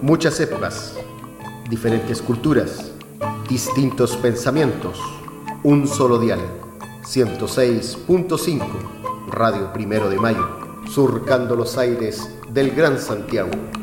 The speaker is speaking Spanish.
Muchas épocas, diferentes culturas, distintos pensamientos, un solo dial, 106.5, Radio Primero de Mayo, surcando los aires del Gran Santiago.